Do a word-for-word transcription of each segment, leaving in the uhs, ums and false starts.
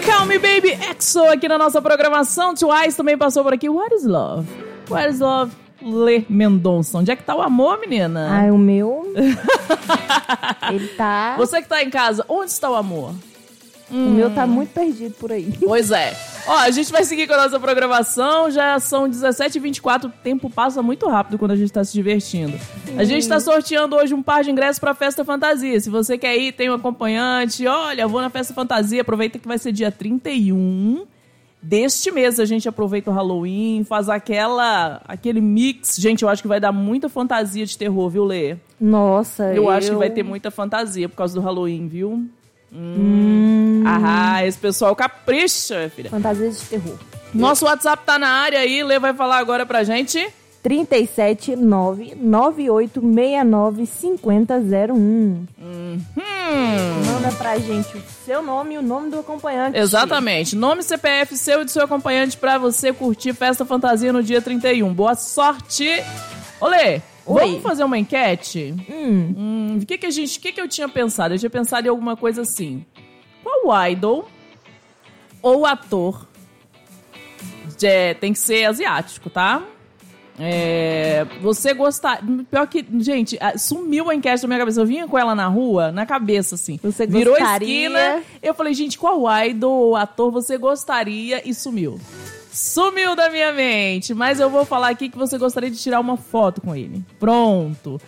Call Me Baby, Exo aqui na nossa programação. Twice também passou por aqui. What is Love? What is Love? Lê Mendonça. Onde é que tá o amor, menina? Ai, o meu... Ele tá... Você que tá em casa, onde está o amor? O hum. meu tá muito perdido por aí. Pois é. Ó, a gente vai seguir com a nossa programação. Já são dezessete e vinte e quatro. O tempo passa muito rápido quando a gente tá se divertindo. Sim. A gente tá sorteando hoje um par de ingressos pra Festa Fantasia. Se você quer ir, tem um acompanhante. Olha, vou na Festa Fantasia. Aproveita que vai ser dia trinta e um deste mês. A gente aproveita o Halloween, faz aquela, aquele mix. Gente, eu acho que vai dar muita fantasia de terror, viu, Lê? Nossa, eu... Eu acho que eu... vai ter muita fantasia por causa do Halloween, viu? Hum. Ah, esse pessoal capricha, filha. Fantasia de terror. Nosso WhatsApp tá na área aí. Lê vai falar agora pra gente. trinta e sete nove nove oito seis nove cinco zero zero um. Uhum. Manda pra gente o seu nome e o nome do acompanhante. Exatamente. Nome, C P F seu e do seu acompanhante pra você curtir Festa Fantasia no dia trinta e um. Boa sorte. Olê, vamos fazer uma enquete? Hum. Hum, o que que a gente, o que que eu tinha pensado? Eu tinha pensado em alguma coisa assim. Qual idol ou ator de, tem que ser asiático, tá? É, você gostar... Pior que, gente, sumiu a enquete da minha cabeça. Eu vinha com ela na rua, na cabeça, assim. Você virou gostaria... esquina. Eu falei, gente, qual idol ou ator você gostaria? E sumiu. Sumiu da minha mente. Mas eu vou falar aqui que você gostaria de tirar uma foto com ele. Pronto.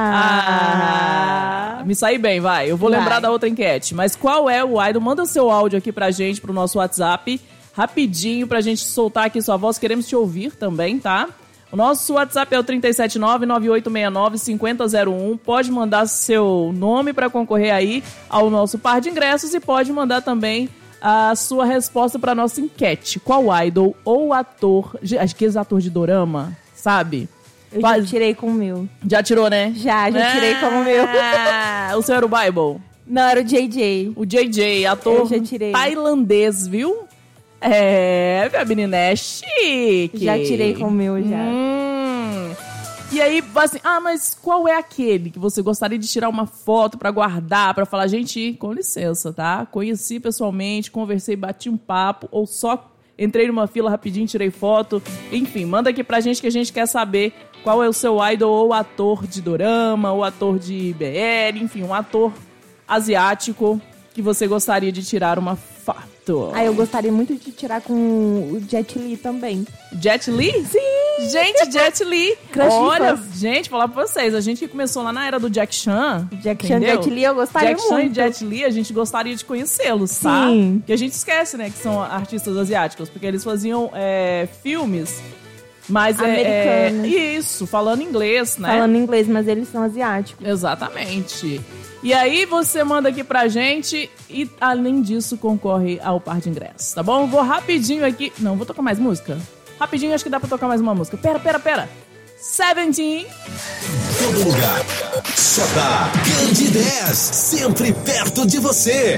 Ah. ah me saí bem, vai. Eu vou vai. lembrar da outra enquete. Mas qual é o idol? Manda seu áudio aqui pra gente, pro nosso WhatsApp. Rapidinho, pra gente soltar aqui sua voz. Queremos te ouvir também, tá? O nosso WhatsApp é o três sete nove nove oito seis nove cinco zero zero um. Pode mandar seu nome para concorrer aí ao nosso par de ingressos e pode mandar também a sua resposta para nossa enquete. Qual idol ou ator, acho que é ator de dorama, sabe? Eu já tirei com o meu. Já tirou, né? Já, já tirei com o meu. O seu era o Bible? Não, era o J J. O J J, ator tailandês, viu? É, minha menina é chique. Já tirei com o meu, já. Hum. E aí, assim, ah, mas qual é aquele que você gostaria de tirar uma foto pra guardar, pra falar, gente, com licença, tá? Conheci pessoalmente, conversei, bati um papo, ou só entrei numa fila rapidinho, tirei foto. Enfim, manda aqui pra gente que a gente quer saber qual é o seu idol ou ator de dorama, ou ator de B L, enfim, um ator asiático que você gostaria de tirar uma foto. Ah, eu gostaria muito de tirar com o Jet Li também. Jet Li? Sim! Gente, Jet Li. Crush Olha, fãs. gente, falar pra vocês. A gente que começou lá na era do Jack Chan. Jack Chan e Jet Li, eu gostaria Jack muito. Jack Chan e Jet Li, a gente gostaria de conhecê-los, tá? Sim. Porque a gente esquece, né, que são artistas asiáticos. Porque eles faziam é, filmes... Mas é, é isso, falando inglês, né? Falando inglês, mas eles são asiáticos. Exatamente. E aí você manda aqui pra gente e, além disso, concorre ao par de ingressos, tá bom? Vou rapidinho aqui... Não, vou tocar mais música? Rapidinho, acho que dá pra tocar mais uma música. Pera, pera, pera. Seventeen. Todo lugar. Só dá Candy dez. Sempre perto de você.